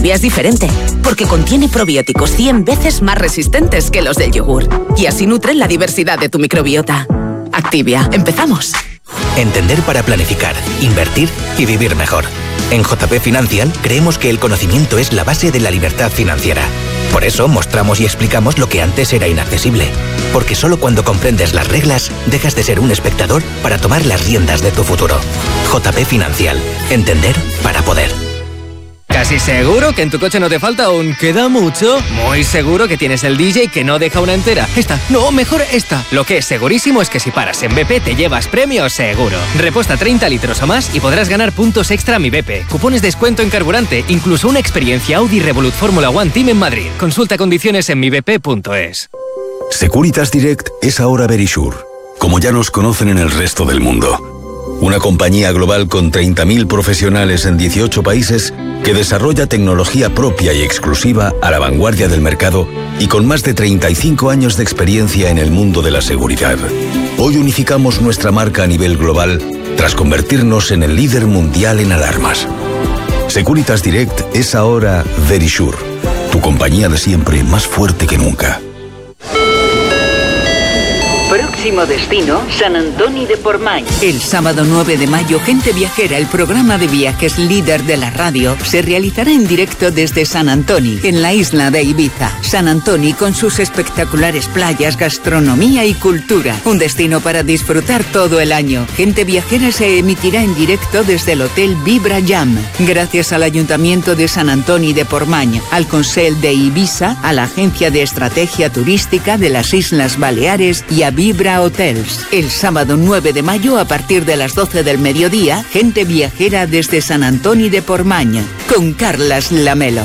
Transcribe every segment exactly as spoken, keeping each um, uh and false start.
Activia es diferente, porque contiene probióticos cien veces más resistentes que los del yogur. Y así nutren la diversidad de tu microbiota. Activia, empezamos. Entender para planificar, invertir y vivir mejor. En J P Financial creemos que el conocimiento es la base de la libertad financiera. Por eso mostramos y explicamos lo que antes era inaccesible. Porque solo cuando comprendes las reglas, dejas de ser un espectador para tomar las riendas de tu futuro. J P Financial. Entender para poder. ¿Casi seguro que en tu coche no te falta un queda mucho? Muy seguro que tienes el D J que no deja una entera. Esta, no, mejor esta. Lo que es segurísimo es que si paras en B P te llevas premio seguro. Repuesta treinta litros o más y podrás ganar puntos extra a Mi B P, cupones de descuento en carburante, incluso una experiencia Audi Revolut Fórmula One Team en Madrid. Consulta condiciones en mi b p punto es. Securitas Direct es ahora Verisure, como ya nos conocen en el resto del mundo. Una compañía global con treinta mil profesionales en dieciocho países que desarrolla tecnología propia y exclusiva a la vanguardia del mercado y con más de treinta y cinco años de experiencia en el mundo de la seguridad. Hoy unificamos nuestra marca a nivel global tras convertirnos en el líder mundial en alarmas. Securitas Direct es ahora Verisure, tu compañía de siempre más fuerte que nunca. Próximo destino, San Antoni de Portmany. El sábado nueve de mayo, Gente Viajera, el programa de viajes líder de la radio, se realizará en directo desde San Antoni, en la isla de Ibiza. San Antoni con sus espectaculares playas, gastronomía y cultura. Un destino para disfrutar todo el año. Gente Viajera se emitirá en directo desde el Hotel Vibra Jam. Gracias al Ayuntamiento de San Antoni de Portmany, al Consell de Ibiza, a la Agencia de Estrategia Turística de las Islas Baleares y a Vibra Hotels. El sábado nueve de mayo, a partir de las doce del mediodía, Gente Viajera desde San Antoni de Portmany, con Carlas Lamelo.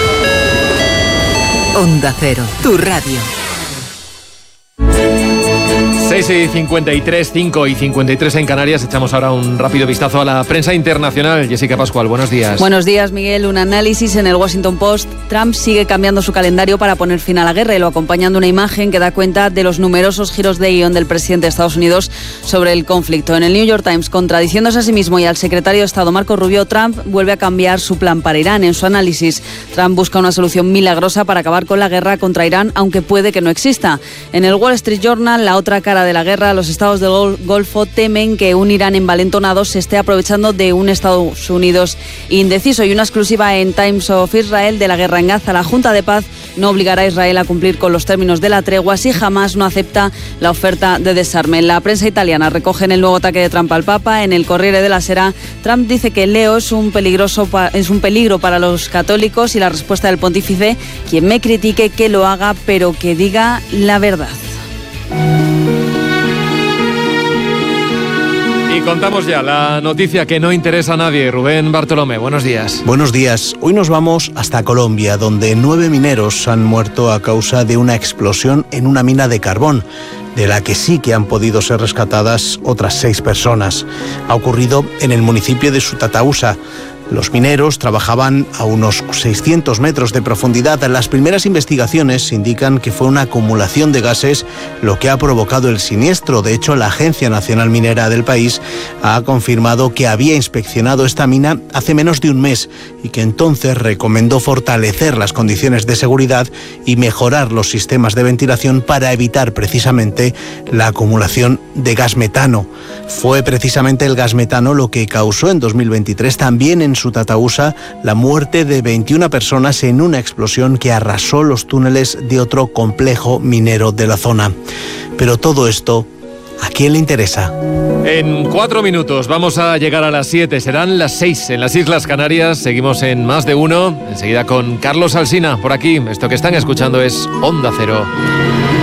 Onda Cero, tu radio. seis y cincuenta y tres, cinco y cincuenta y tres en Canarias. Echamos ahora un rápido vistazo a la prensa internacional. Jessica Pascual, buenos días. Buenos días, Miguel. Un análisis en el Washington Post. Trump sigue cambiando su calendario para poner fin a la guerra y lo acompañando una imagen que da cuenta de los numerosos giros de guión del presidente de Estados Unidos sobre el conflicto. En el New York Times, contradiciéndose a sí mismo y al secretario de Estado Marco Rubio, Trump vuelve a cambiar su plan para Irán. En su análisis, Trump busca una solución milagrosa para acabar con la guerra contra Irán, aunque puede que no exista. En el Wall Street Journal, la otra cara de la guerra, los estados del Golfo temen que un Irán envalentonado se esté aprovechando de un Estados Unidos indeciso. Y una exclusiva en Times of Israel de la guerra en Gaza. La Junta de Paz no obligará a Israel a cumplir con los términos de la tregua si jamás no acepta la oferta de desarme. La prensa italiana recoge el nuevo ataque de Trump al Papa. En el Corriere della Sera, Trump dice que Leo es un, peligroso es un peligro para los católicos y la respuesta del pontífice: quien me critique que lo haga, pero que diga la verdad. Y contamos ya la noticia que no interesa a nadie. Rubén Bartolomé, buenos días. Buenos días. Hoy nos vamos hasta Colombia, donde nueve mineros han muerto a causa de una explosión en una mina de carbón, de la que sí que han podido ser rescatadas otras seis personas. Ha ocurrido en el municipio de Sutatausa. Los mineros trabajaban a unos seiscientos metros de profundidad. Las primeras investigaciones indican que fue una acumulación de gases lo que ha provocado el siniestro. De hecho, la Agencia Nacional Minera del país ha confirmado que había inspeccionado esta mina hace menos de un mes y que entonces recomendó fortalecer las condiciones de seguridad y mejorar los sistemas de ventilación para evitar precisamente la acumulación de gas metano. Fue precisamente el gas metano lo que causó en dos mil veintitrés también en Sutatausa la muerte de veintiuna personas en una explosión que arrasó los túneles de otro complejo minero de la zona. Pero todo esto, ¿a quién le interesa? En cuatro minutos vamos a llegar a las siete, serán las seis en las Islas Canarias. Seguimos en Más de Uno, enseguida con Carlos Alsina por aquí. Esto que están escuchando es Onda Cero.